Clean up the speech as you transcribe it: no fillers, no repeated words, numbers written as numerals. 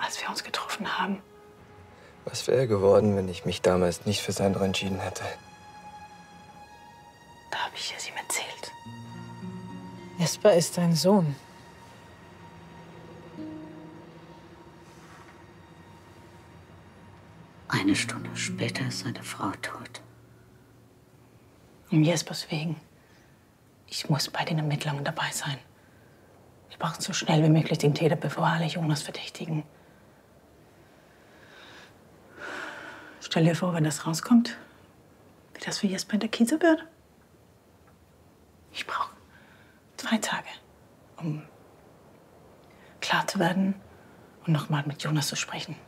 als wir uns getroffen haben. Was wäre geworden, wenn ich mich damals nicht für Sandro entschieden hätte? Da habe ich es ihm erzählt. Jesper ist dein Sohn. Eine Stunde später ist seine Frau tot. Um Jespers wegen. Ich muss bei den Ermittlungen dabei sein. Wir brauchen so schnell wie möglich den Täter, bevor alle Jonas verdächtigen. Stell dir vor, wenn das rauskommt, wie das für Jesper in der Kieze wird. Ich brauche 2 Tage, um klar zu werden und noch mal mit Jonas zu sprechen.